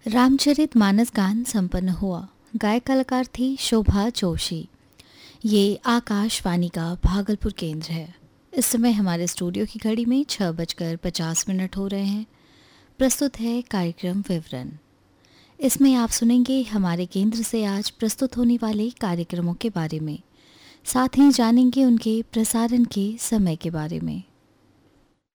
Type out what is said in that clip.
रामचरित मानस गान संपन्न हुआ। गायक कलाकार थी शोभा जोशी। ये आकाशवाणी का भागलपुर केंद्र है। इस समय हमारे स्टूडियो की घड़ी में 6:50 हो रहे हैं। प्रस्तुत है कार्यक्रम विवरण। इसमें आप सुनेंगे हमारे केंद्र से आज प्रस्तुत होने वाले कार्यक्रमों के बारे में, साथ ही जानेंगे उनके प्रसारण के समय के बारे में।